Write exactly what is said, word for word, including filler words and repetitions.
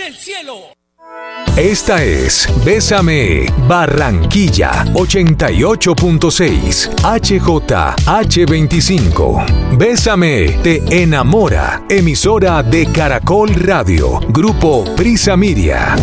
del cielo. Esta es Bésame Barranquilla ochenta y ocho punto seis H J H veinticinco. Bésame te enamora, emisora de Caracol Radio, Grupo Prisa Media.